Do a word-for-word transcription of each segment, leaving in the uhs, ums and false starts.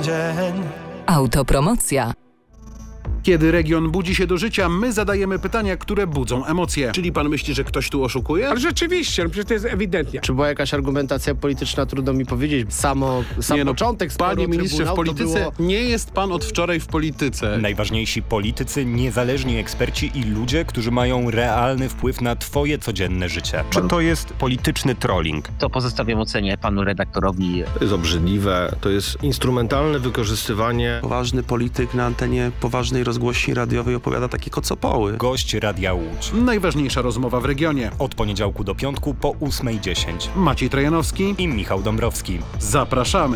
dzień. Autopromocja. Kiedy region budzi się do życia, my zadajemy pytania, które budzą emocje. Czyli pan myśli, że ktoś tu oszukuje? Ale rzeczywiście, no przecież to jest ewidentnie. Czy była jakaś argumentacja polityczna, trudno mi powiedzieć. Samo, sam nie no, początek sporu Panie ministrze, w polityce było... nie jest pan od wczoraj w polityce. Najważniejsi politycy, niezależni eksperci i ludzie, którzy mają realny wpływ na twoje codzienne życie. Czy to jest polityczny trolling? To pozostawiam ocenie panu redaktorowi. To jest obrzydliwe, to jest instrumentalne wykorzystywanie. Poważny polityk na antenie poważnej rozgłośni radiowej opowiada takie kocopoły. Gość Radia Łódź. Najważniejsza rozmowa w regionie. Od poniedziałku do piątku po ósmej dziesięć. Maciej Trojanowski i Michał Dąbrowski. Zapraszamy.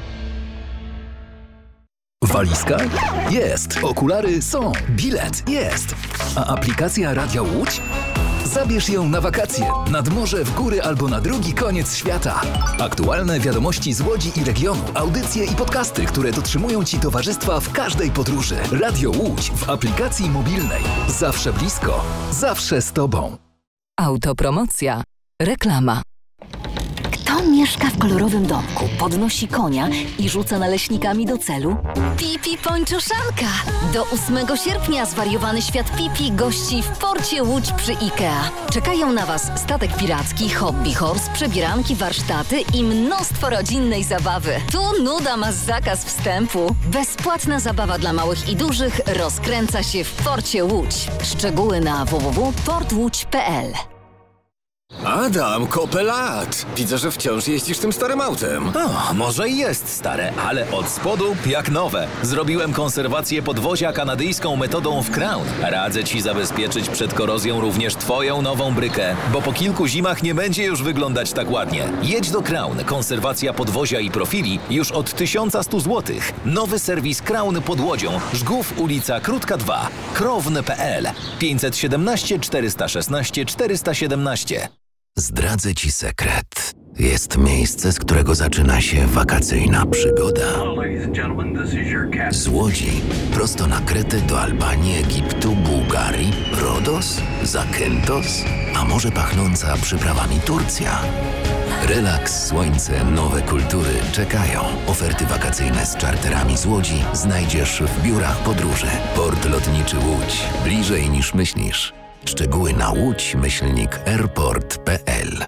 Walizka? Jest. Okulary są. Bilet? Jest. A aplikacja Radia Łódź? Zabierz ją na wakacje, nad morze, w góry albo na drugi koniec świata. Aktualne wiadomości z Łodzi i regionu, audycje i podcasty, które dotrzymują Ci towarzystwa w każdej podróży. Radio Łódź w aplikacji mobilnej. Zawsze blisko, zawsze z Tobą. Autopromocja. Reklama. Kto mieszka w kolorowym domku, podnosi konia i rzuca naleśnikami do celu? Pipi Pończoszanka! Do ósmego sierpnia zwariowany świat Pipi gości w porcie Łódź przy IKEA. Czekają na Was statek piracki, hobby horse, przebieranki, warsztaty i mnóstwo rodzinnej zabawy. Tu nuda ma zakaz wstępu. Bezpłatna zabawa dla małych i dużych rozkręca się w porcie Łódź. Szczegóły na w w w kropka port łódź kropka p l. Adam, kopę lat! Widzę, że wciąż jeździsz tym starym autem. O, może i jest stare, ale od spodu jak nowe. Zrobiłem konserwację podwozia kanadyjską metodą w Crown. Radzę Ci zabezpieczyć przed korozją również Twoją nową brykę, bo po kilku zimach nie będzie już wyglądać tak ładnie. Jedź do Crown. Konserwacja podwozia i profili już od tysiąc sto złotych. Nowy serwis Crown pod Łodzią. Żgów, ulica Krótka dwa. krowne kropka p l pięćset siedemnaście czterysta szesnaście czterysta siedemnaście. Zdradzę Ci sekret. Jest miejsce, z którego zaczyna się wakacyjna przygoda. Z Łodzi prosto na Kretę do Albanii, Egiptu, Bułgarii, Rodos, Zakynthos, a może pachnąca przyprawami Turcja. Relaks, słońce, nowe kultury czekają. Oferty wakacyjne z czarterami z Łodzi znajdziesz w biurach podróży. Port Lotniczy Łódź. Bliżej niż myślisz. Szczegóły na łódź myślnik airport kropka p l.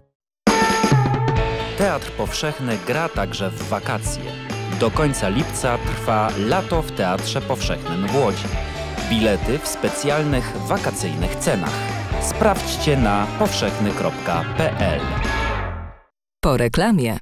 Teatr Powszechny gra także w wakacje. Do końca lipca trwa Lato w Teatrze Powszechnym w Łodzi. Bilety w specjalnych wakacyjnych cenach. Sprawdźcie na powszechny kropka p l. Po reklamie.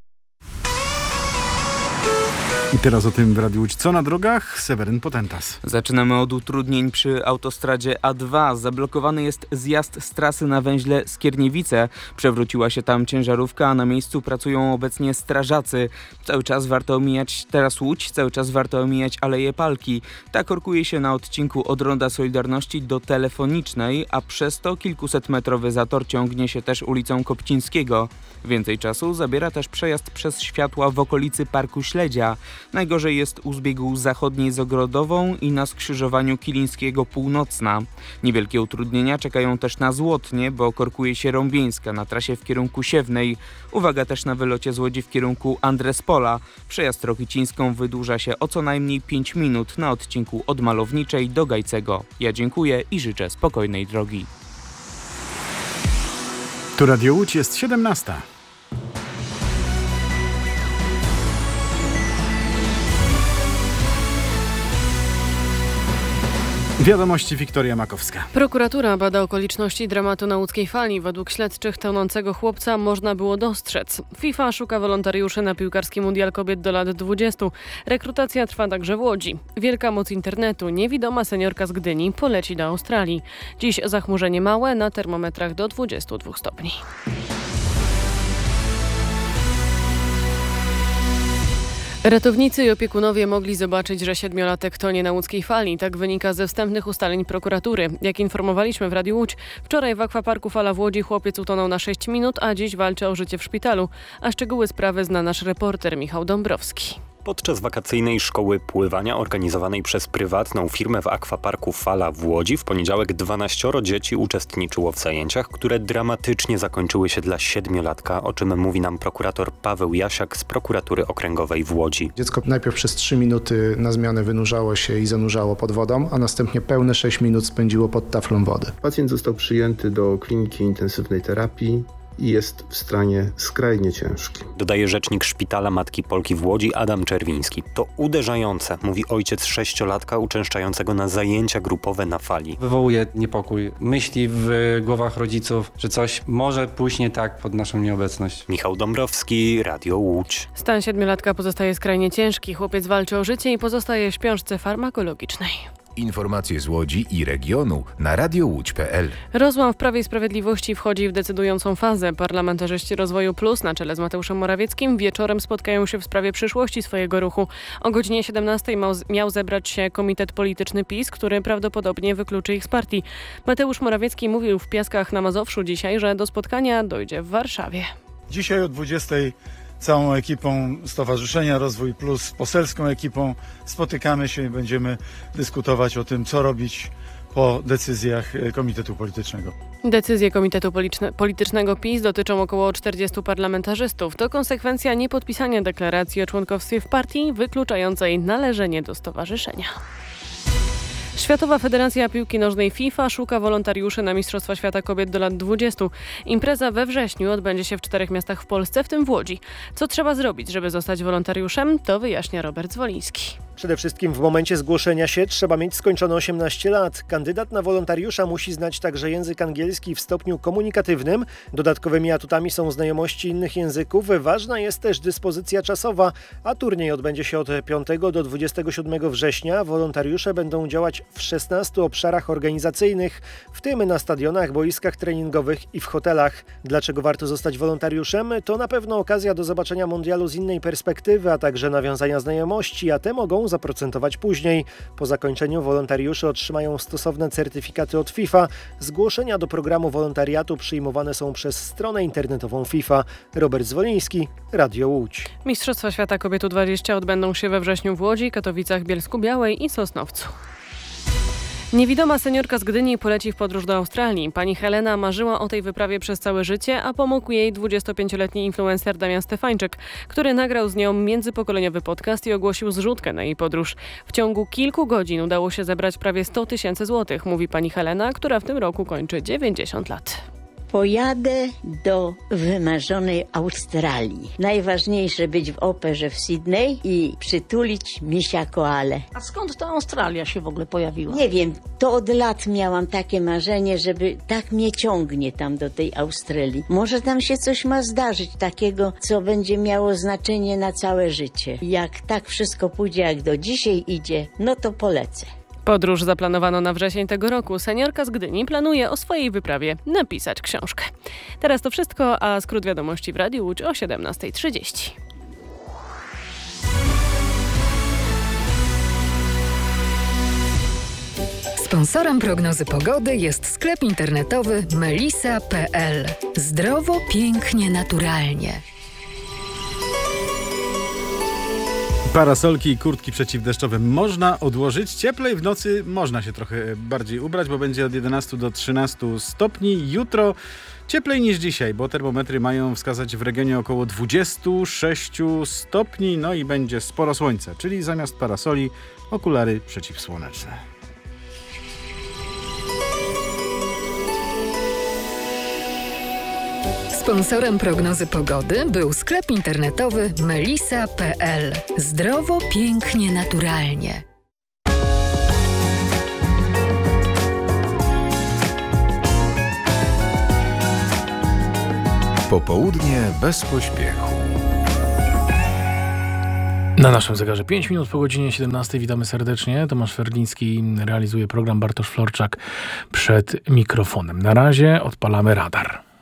I teraz o tym w Radiu Łódź. Co na drogach? Seweryn Potentas. Zaczynamy od utrudnień przy autostradzie A dwa. Zablokowany jest zjazd z trasy na węźle Skierniewice. Przewróciła się tam ciężarówka, a na miejscu pracują obecnie strażacy. Cały czas warto omijać teraz Łódź, cały czas warto omijać Aleję Palki. Ta korkuje się na odcinku od Ronda Solidarności do Telefonicznej, a przez to kilkusetmetrowy zator ciągnie się też ulicą Kopcińskiego. Więcej czasu zabiera też przejazd przez światła w okolicy Parku Śledzia. Najgorzej jest u zbiegu zachodniej z Ogrodową i na skrzyżowaniu Kilińskiego Północna. Niewielkie utrudnienia czekają też na Złotnie, bo korkuje się Rąbieńska na trasie w kierunku Siewnej. Uwaga też na wylocie z Łodzi w kierunku Andrespola. Przejazd Rokycińską wydłuża się o co najmniej pięć minut na odcinku od Malowniczej do Gajcego. Ja dziękuję i życzę spokojnej drogi. Tu Radio Łódź, jest siedemnasta. Wiadomości Wiktoria Makowska. Prokuratura bada okoliczności dramatu na łódzkiej fali. Według śledczych tonącego chłopca można było dostrzec. FIFA szuka wolontariuszy na piłkarski mundial kobiet do lat dwudziestu. Rekrutacja trwa także w Łodzi. Wielka moc internetu. Niewidoma seniorka z Gdyni poleci do Australii. Dziś zachmurzenie małe, na termometrach do dwudziestu dwóch stopni. Ratownicy i opiekunowie mogli zobaczyć, że siedmiolatek tonie na łódzkiej fali. Tak wynika ze wstępnych ustaleń prokuratury. Jak informowaliśmy w Radiu Łódź, wczoraj w akwaparku Fala w Łodzi chłopiec utonął na sześć minut, a dziś walczy o życie w szpitalu. A szczegóły sprawy zna nasz reporter Michał Dąbrowski. Podczas wakacyjnej szkoły pływania organizowanej przez prywatną firmę w akwaparku Fala w Łodzi w poniedziałek dwanaścioro dzieci uczestniczyło w zajęciach, które dramatycznie zakończyły się dla siedmiolatka, o czym mówi nam prokurator Paweł Jasiak z prokuratury okręgowej w Łodzi. Dziecko najpierw przez trzy minuty na zmianę wynurzało się i zanurzało pod wodą, a następnie pełne sześć minut spędziło pod taflą wody. Pacjent został przyjęty do kliniki intensywnej terapii i jest w stanie skrajnie ciężkim. Dodaje rzecznik Szpitala Matki Polki w Łodzi Adam Czerwiński. To uderzające, mówi ojciec sześciolatka uczęszczającego na zajęcia grupowe na Fali. Wywołuje niepokój, myśli w głowach rodziców, że coś może pójść nie tak pod naszą nieobecność. Michał Dąbrowski, Radio Łódź. Stan siedmiolatka pozostaje skrajnie ciężki. Chłopiec walczy o życie i pozostaje w śpiączce farmakologicznej. Informacje z Łodzi i regionu na radio łódź kropka p l. Rozłam w Prawie i Sprawiedliwości wchodzi w decydującą fazę. Parlamentarzyści Rozwoju Plus na czele z Mateuszem Morawieckim wieczorem spotkają się w sprawie przyszłości swojego ruchu. O godzinie siedemnastej miał zebrać się Komitet Polityczny PiS, który prawdopodobnie wykluczy ich z partii. Mateusz Morawiecki mówił w Piaskach na Mazowszu dzisiaj, że do spotkania dojdzie w Warszawie. Dzisiaj o dwudziestej całą ekipą Stowarzyszenia Rozwój Plus, poselską ekipą spotykamy się i będziemy dyskutować o tym, co robić po decyzjach Komitetu Politycznego. Decyzje Komitetu Politycznego PiS dotyczą około czterdziestu parlamentarzystów. To konsekwencja niepodpisania deklaracji o członkostwie w partii wykluczającej należenie do stowarzyszenia. Światowa Federacja Piłki Nożnej FIFA szuka wolontariuszy na Mistrzostwa Świata Kobiet do lat dwudziestu. Impreza we wrześniu odbędzie się w czterech miastach w Polsce, w tym w Łodzi. Co trzeba zrobić, żeby zostać wolontariuszem? To wyjaśnia Robert Zwoliński. Przede wszystkim w momencie zgłoszenia się trzeba mieć skończone osiemnaście lat. Kandydat na wolontariusza musi znać także język angielski w stopniu komunikatywnym. Dodatkowymi atutami są znajomości innych języków. Ważna jest też dyspozycja czasowa, a turniej odbędzie się od piątego do dwudziestego siódmego września. Wolontariusze będą działać w szesnastu obszarach organizacyjnych, w tym na stadionach, boiskach treningowych i w hotelach. Dlaczego warto zostać wolontariuszem? To na pewno okazja do zobaczenia mundialu z innej perspektywy, a także nawiązania znajomości, a te mogą zaprocentować później. Po zakończeniu wolontariusze otrzymają stosowne certyfikaty od FIFA. Zgłoszenia do programu wolontariatu przyjmowane są przez stronę internetową FIFA. Robert Zwoliński, Radio Łódź. Mistrzostwa Świata Kobiet U dwadzieścia odbędą się we wrześniu w Łodzi, Katowicach, Bielsku-Białej i Sosnowcu. Niewidoma seniorka z Gdyni poleci w podróż do Australii. Pani Helena marzyła o tej wyprawie przez całe życie, a pomógł jej dwudziestopięcioletni influencer Damian Stefańczyk, który nagrał z nią międzypokoleniowy podcast i ogłosił zrzutkę na jej podróż. W ciągu kilku godzin udało się zebrać prawie sto tysięcy złotych, mówi pani Helena, która w tym roku kończy dziewięćdziesiąt lat. Pojadę do wymarzonej Australii. Najważniejsze być w operze w Sydney i przytulić misia koalę. A skąd ta Australia się w ogóle pojawiła? Nie wiem, to od lat miałam takie marzenie, żeby tak mnie ciągnie tam do tej Australii. Może tam się coś ma zdarzyć takiego, co będzie miało znaczenie na całe życie. Jak tak wszystko pójdzie, jak do dzisiaj idzie, no to polecę. Podróż zaplanowano na wrzesień tego roku. Seniorka z Gdyni planuje o swojej wyprawie napisać książkę. Teraz to wszystko, a skrót wiadomości w Radiu Łódź o siedemnasta trzydzieści. Sponsorem prognozy pogody jest sklep internetowy melisa kropka p l. Zdrowo, pięknie, naturalnie. Parasolki i kurtki przeciwdeszczowe można odłożyć. Cieplej w nocy można się trochę bardziej ubrać, bo będzie od jedenastu do trzynastu stopni. Jutro cieplej niż dzisiaj, bo termometry mają wskazać w regionie około dwudziestu sześciu stopni. No i będzie sporo słońca, czyli zamiast parasoli okulary przeciwsłoneczne. Sponsorem prognozy pogody był sklep internetowy melisa kropka p l. Zdrowo, pięknie, naturalnie. Popołudnie bez pośpiechu. Na naszym zegarze pięć minut po godzinie siedemnastej. Witamy serdecznie. Tomasz Ferliński realizuje program, Bartosz Florczak przed mikrofonem. Na razie odpalamy radar.